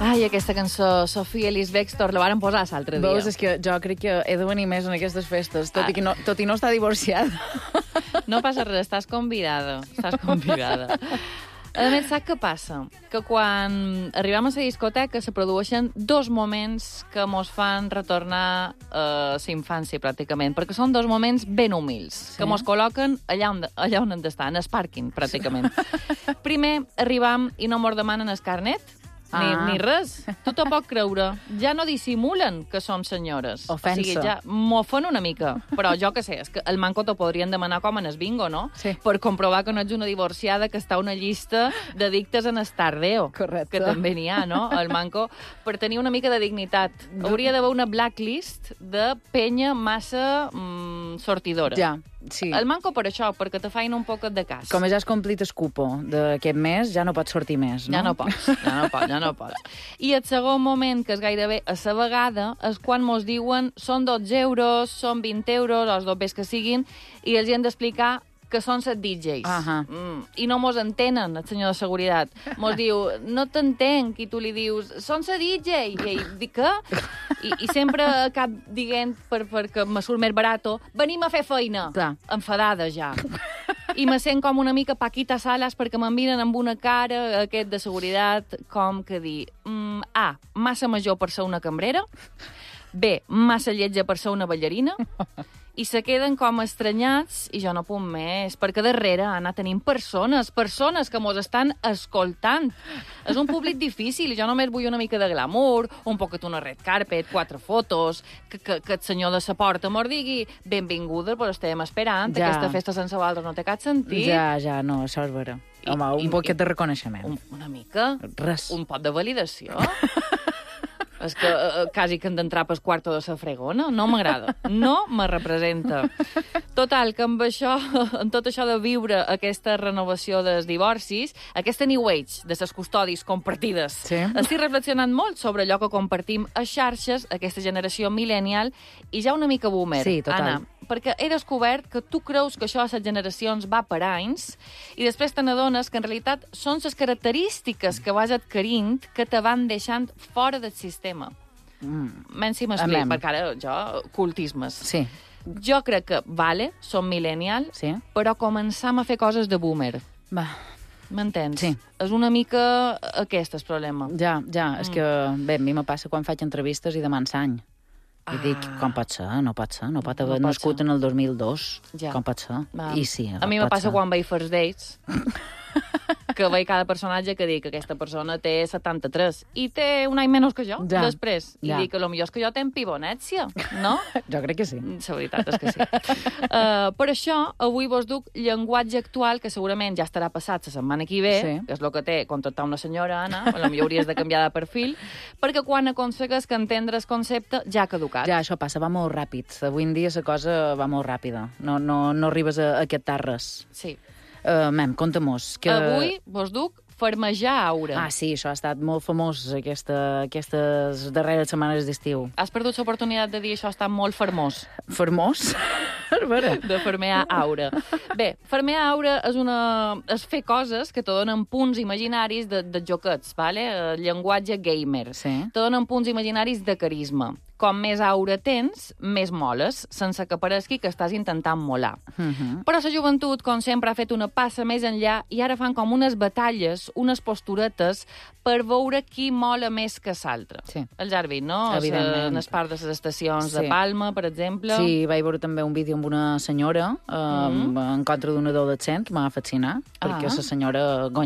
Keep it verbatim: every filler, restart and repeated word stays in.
Ai, aquesta cançó, Sofia Ellis Bextor, la varen posar l'altre dia. Veus, és que jo crec que he de venir més en aquestes festes, tot, ah. i, que no, tot i no estar divorciada. No passa res, estàs convidada. Estàs convidada. A més, saps què passa? Que quan arribem a la discoteca se produeixen dos moments que mos fan retornar a la infància, pràcticament, perquè són dos moments ben humils, sí. que mos col·loquen allà on, allà on hem d'estar, en el pàrquing, pràcticament. Sí. Primer, arribam i no mos demanen el carnet, Ni, ah. ni res. Tu t'ho pots creure. Ja no dissimulen que som senyores. Ofensa. O sigui, ja m'ofen una mica. Però jo què sé, és que el manco t'ho podrien demanar com en el bingo, no? Sí. Per comprovar que no ets una divorciada que està a una llista d'addictes en Estardeo. Correcte. Que també n'hi ha, no? El manco, per tenir una mica de dignitat. Hauria d'haver una blacklist de penya massa mm, sortidora. Ja. Sí. El manco per això, perquè te feien un poc de cas. Com ja has complit el cupo d'aquest mes, ja no pots sortir més, no? Ja no pots, ja no pots, ja no pots. I el segon moment, que és gairebé a la vegada, és quan mos diuen són dotze euros, són vint euros, els dobbers que siguin, i els hi hem d'explicar que són set D Js. Uh -huh. mm. I no mos entenen, el senyor de seguretat. Mos diu, no t'entenc, i tu li dius, són set D J. I ell dic, què? I, i sempre cap dient, per, perquè me surt més barato, venim a fer feina. Clar. Enfadada ja. I me sent com una mica Paquita Salas perquè me'n miren amb una cara aquest de seguretat com que dir mm, A, massa major per ser una cambrera, B, massa lletja per ser una ballarina, i se queden com estranyats, i jo no puc més, perquè darrere anar tenint persones, persones que mos estan escoltant. És un públic difícil, i jo només vull una mica de glamour, un poquet una red carpet, quatre fotos, que, que, que el senyor de la porta mos digui benvinguda, però estem esperant, ja. Aquesta festa sense vosaltres no té cap sentit. Ja, ja, no, això és vera. I, Home, un i, poquet de reconeixement. Un, una mica? Res. Un pot de validació? És que uh, quasi que hem d'entrar pel quarto de la fregona. No m'agrada. No me representa. Total, que amb això, amb tot això de viure aquesta renovació dels divorcis, aquesta New Age de les custodis compartides, sí. estic reflexionant molt sobre allò que compartim a xarxes, aquesta generació millennial, i ja una mica boomer. Sí, total. Anna, perquè he descobert que tu creus que això a les generacions va per anys i després te n'adones que en realitat són les característiques que vas adquirint que te van deixant fora del sistema. Mm. Menys si m'explico, perquè ara jo, cultismes. Sí. Jo crec que, vale, som millennial, sí. però començam a fer coses de boomer. Va. M'entens? Sí. És una mica aquest el problema. Ja, ja, mm. és que, bé, a mi me passa quan faig entrevistes i demano any. I dic, Ah. com pot ser? No pot ser. No pot haver No pot nascut ser. en el dos mil dos. Ja. Com pot ser? Va. I sí, a mi me pot passa ser. quan veig First Dates, que veig cada personatge que dic que aquesta persona té setanta-tres i té un any menys que jo, Ja. després. I Ja. dic que potser és que jo tenc pibonètzia, no? Jo crec que sí. La veritat és que sí. uh, per això, avui vos duc llenguatge actual, que segurament ja estarà passat la setmana que ve, Sí. que és el que té contractar una senyora, Anna, potser hauries de canviar de perfil, perquè quan aconsegues que entendre el concepte ja ha caducat. Ja, això passa, va molt ràpid. Avui en dia la cosa va molt ràpida. No, no, no arribes a, a aquest res. Sí. Uh, mem, conta-mos. Que... Avui vos duc Farmejar Aura. Ah, sí, això ha estat molt famós aquesta, aquestes darreres setmanes d'estiu. Has perdut l'oportunitat de dir això està molt fermós. Fermós? De Farmejar Aura. Bé, Farmejar Aura és, una... és fer coses que te donen punts imaginaris de, de joquets, vale? El llenguatge gamer. Sí. Te donen punts imaginaris de carisma. Com més aura tens, més moles, sense que pareixi que estàs intentant molar. Uh -huh. Però la joventut, com sempre, ha fet una passa més enllà i ara fan com unes batalles, unes posturetes, per veure qui mola més que l'altre. Sí. El Jarvi, no? Evidentment. En el parc de les estacions Sí. de Palma, per exemple. Sí, vaig veure també un vídeo amb una senyora eh, mm -hmm. en contra d'un adolescent, m'ha fascinat, perquè Ah. la senyora